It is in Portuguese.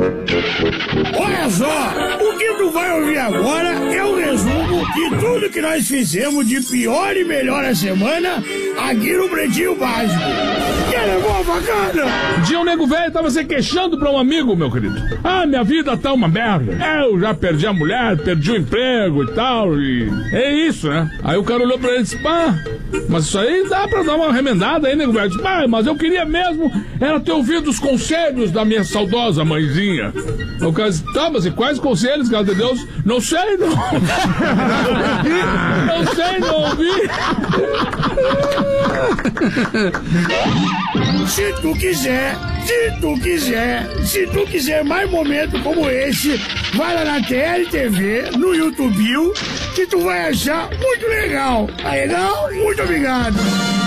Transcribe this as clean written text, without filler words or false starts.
Olha só, o que tu vai ouvir agora é o resumo de tudo que nós fizemos de pior e melhor a semana aqui no Pretinho Básico. Que levou a facada? Um dia um nego velho tava se queixando pra um amigo, meu querido. Ah, minha vida tá uma merda. Eu já perdi a mulher, perdi o emprego e tal, e é isso, né? Aí o cara olhou pra ele e disse, pá, mas isso aí dá pra dar uma remendada aí, nego velho. Disse, pá, mas eu queria mesmo era ter ouvido os conselhos da minha saudosa mãezinha. O cara disse, tá, mas e quais conselhos, graças a Deus? Não sei, não. Não sei, não ouvi. Se tu quiser mais momentos como esse, vai lá na TLTV, no YouTube, que tu vai achar muito legal. Tá legal? Muito obrigado.